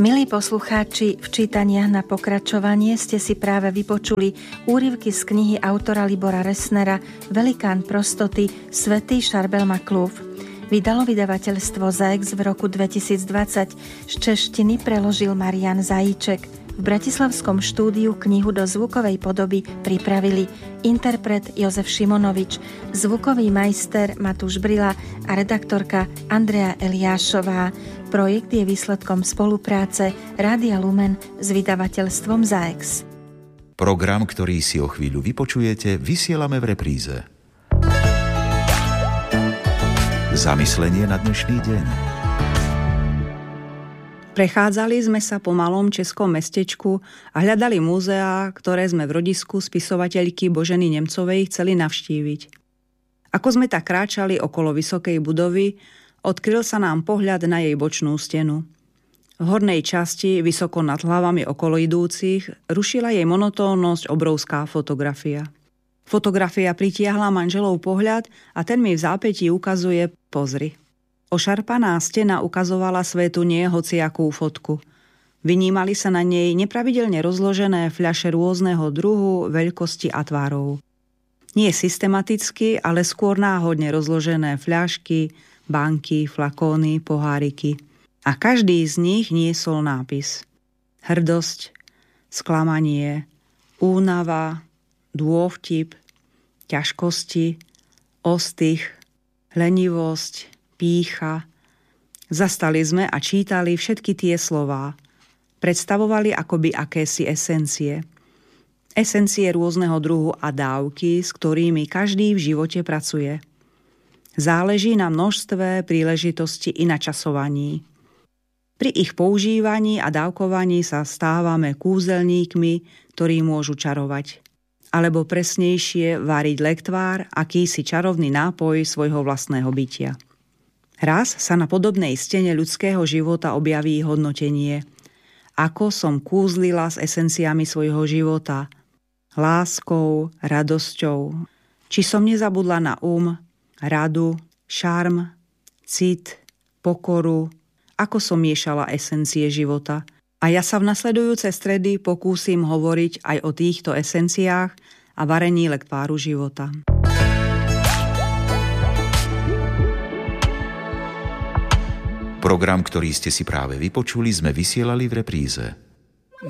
Milí poslucháči, v čítaniach na pokračovanie ste si práve vypočuli úryvky z knihy autora Libora Resnera Velikán prostoty Svätý Šarbel Maklúf. Vydalo vydavateľstvo ZAEX v roku 2020. Z češtiny preložil Marian Zajíček. V bratislavskom štúdiu knihu do zvukovej podoby pripravili interpret Jozef Šimonovič, zvukový majster Matúš Brila a redaktorka Andrea Eliášová. Projekt je výsledkom spolupráce Rádia Lumen s vydavateľstvom ZAEX. Program, ktorý si o chvíľu vypočujete, vysielame v repríze. Zamyslenie na dnešný deň. Prechádzali sme sa po malom českom mestečku a hľadali múzeá, ktoré sme v rodisku spisovateľky Boženy Nemcovej chceli navštíviť. Ako sme tak kráčali okolo vysokej budovy, odkryl sa nám pohľad na jej bočnú stenu. V hornej časti, vysoko nad hlavami okolo idúcich, rušila jej monotónnosť obrovská fotografia. Fotografia pritiahla manželov pohľad a ten mi v zápätí ukazuje: pozri. Ošarpaná stena ukazovala svetu nie hociakú fotku. Vynímali sa na nej nepravidelne rozložené fľaše rôzneho druhu, veľkosti a tvárov. Nie systematicky, ale skôr náhodne rozložené fľašky, banky, flakóny, poháriky. A každý z nich niesol nápis: hrdosť, sklamanie, únava, dôvtip, ťažkosti, ostych, lenivosť, pýcha. Zastali sme a čítali všetky tie slová. Predstavovali akoby akési esencie. Esencie rôzneho druhu a dávky, s ktorými každý v živote pracuje. Záleží na množstve, príležitosti i načasovaní. Pri ich používaní a dávkovaní sa stávame kúzelníkmi, ktorí môžu čarovať. Alebo presnejšie variť lektvár, akýsi čarovný nápoj svojho vlastného bytia. Raz sa na podobnej stene ľudského života objaví hodnotenie. Ako som kúzlila s esenciami svojho života, láskou, radosťou. Či som nezabudla na radu, šarm, cit, pokoru, ako som miešala esencie života. A ja sa v nasledujúce stredy pokúsim hovoriť aj o týchto esenciách a varení lektváru života. Program, ktorý ste si práve vypočuli, sme vysielali v repríze.